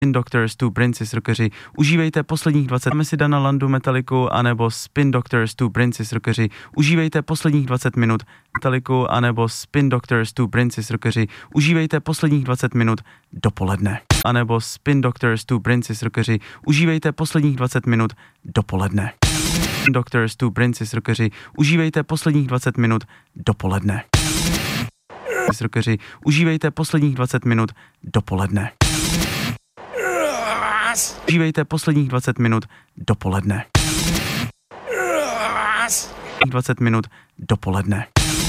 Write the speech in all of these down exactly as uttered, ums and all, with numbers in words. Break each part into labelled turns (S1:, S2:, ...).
S1: Spin Doctors, tu Princess Rockeři, užívejte posledních dvacet minut si Dana Landu Metaliku, anebo Spin Doctors, tu Princess Rockeři, užívejte posledních dvacet minut Metaliku, anebo Spin Doctors, tu Princess Rockeři, užívejte posledních dvacet minut dopoledne, anebo Spin Doctors, tu Princess Rockeři, užívejte posledních dvacet minut dopoledne. Spin Doctors, tu Princess Rockeři, užívejte posledních dvacet minut dopoledne. Princess Rockeři, užívejte posledních dvacet minut dopoledne. Užívejte posledních dvacet minut dopoledne. dvacet minut dopoledne.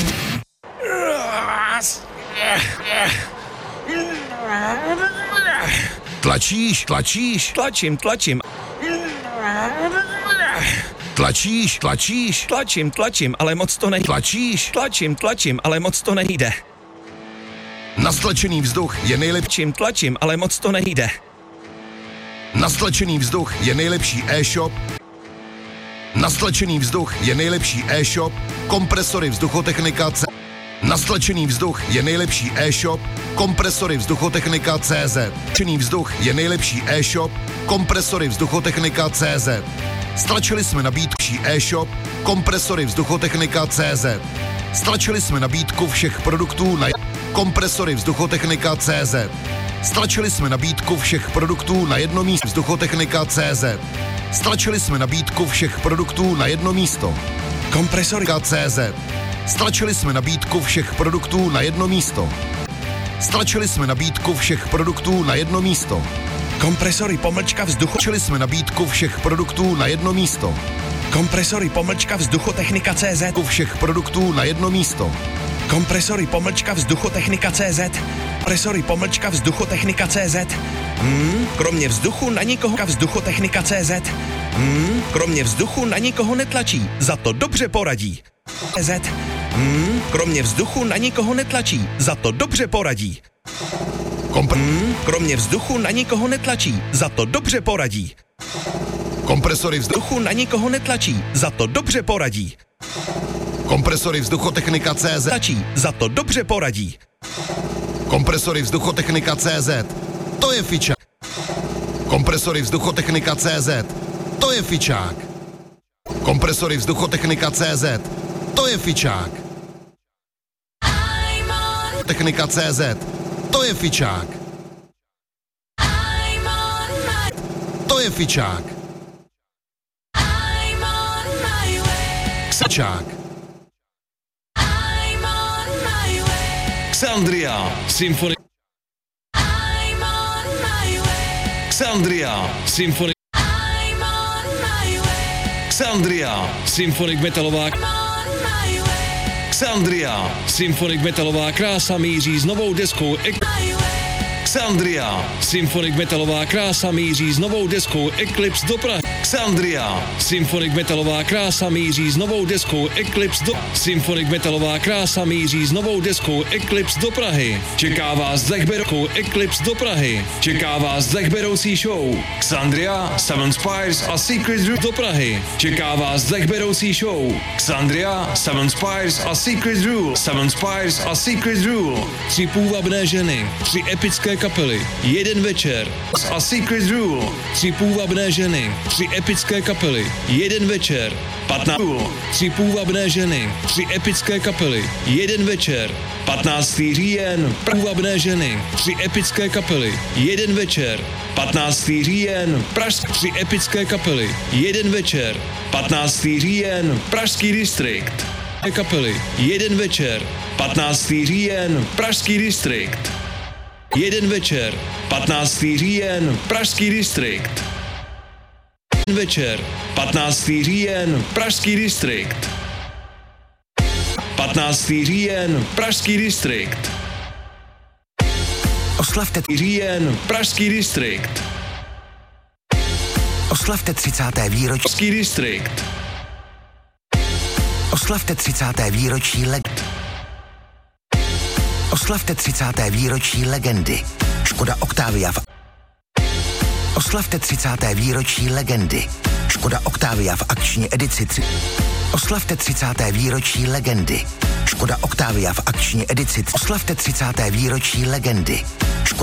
S2: Tlačíš, tlačíš.
S3: Tlačím, tlačím.
S2: Tlačíš, tlačíš.
S3: Tlačím, tlačím, ale moc to nejde.
S2: Tlačíš.
S3: Tlačím, tlačím, ale moc to nejde.
S2: Nastlačený vzduch je nejlepší.
S3: Tlačím, tlačím, ale moc to nejde.
S2: Nastlačený vzduch je nejlepší e-shop. Nastlačený vzduch je nejlepší e-shop. Kompresory vzduchotechnika C. Nastlačený vzduch je nejlepší e-shop. Kompresory vzduchotechnika C Z. Nastlačený vzduch je nejlepší e-shop. Kompresory vzduchotechnika C Z. Stlačili jsme nabídku e-shop. Kompresory vzduchotechnika C Z. Stlačili jsme nabídku všech produktů na kompresory vzduchotechnika C Z. Stlačili jsme nabídku všech produktů na jedno místo vzduchotechnika C Z. Stlačili jsme nabídku všech produktů na jedno místo. Kompresory C Z. Stlačili jsme nabídku všech produktů na jedno místo. Stlačili jsme nabídku všech produktů na jedno místo.
S3: Kompresory pomlčka vzduchu.
S2: Stlačili jsme nabídku všech produktů na jedno místo.
S3: Kompresory pomlčka vzduchotechnika C Z.
S2: Všech produktů na jedno místo.
S3: Kompresory pomlčka vzduchotechnika C Z. Kompresory pomlčka vzduchotechnika C Z. Hmm, kromě vzduchu na nikoho vzduchotechnika C Z. Hmm, kromě vzduchu na nikoho netlačí, za to dobře poradí. C Z. Hmm, kromě vzduchu na nikoho netlačí, za to dobře poradí.
S2: Kompre-
S3: hmm, kromě vzduchu na nikoho netlačí, za to dobře poradí.
S2: Kompresory vzduchu
S3: na nikoho netlačí, za to dobře poradí.
S2: Kompresory vzduchotechnika C Z.
S3: Tlačí, za to dobře poradí.
S2: Kompresory vzduchotechnika C Z. To je fičák. Kompresory vzduchotechnika C Z. To je fičák. Kompresory vzduchotechnika C Z. To je fičák. Technika C Z. To je fičák. To je fičák. Fičák.
S4: Xandria Symphony. Xandria Symphony. Xandria Symphonic metalová. Xandria Symphonic metalová krása míří s novou deskou. Xandria Symphonic metalová krása míří s novou deskou Eclipse do Prahy. Xandria Symphonic metalová krása míří s novou deskou Eclipse do Symphonic metalová krása míří s novou deskou Eclipse do Prahy. Čeká vás dechberoucí Eclipse do Prahy. Čeká vás dechberoucí show Xandria, Seven Spires a Secret Rule do Prahy. Čeká vás dechberoucí show Xandria, Seven Spires a Secret Rule. Seven Spires a Secret Rule. Tři půvabné ženy, tři epické kapely, jeden večer a Secret Rule. Tři půvabné ženy, tři epické kapely, jeden večer, patnáct tři půvabné ženy, tři epické kapely, jeden večer, patnáctý říjen, půvabné ženy, tři epické kapely, jeden večer, patnáctý říjen, pražské tři epické kapely, jeden večer, patnáctý říjen, pražský distrikt, kapely, jeden večer, patnáctý říjen, pražský distrikt, jeden večer, patnáctý říjen, pražský distrikt. Večer, patnáctý říjen, pražský distrikt. patnáctý říjen, pražský distrikt.
S5: Oslavte
S4: říjen, pražský distrikt.
S5: Oslavte třicáté výročí.
S4: Pražský distrikt.
S5: Oslavte třicáté výročí leg. Oslavte třicáté výročí legendy. Škoda Octavia v Oslavte třicáté výročí legendy. Škoda Octavia v akční edici tři. Oslavte třicáté výročí legendy. Škoda Octavia v akční edici. Oslavte třicáté výročí legendy.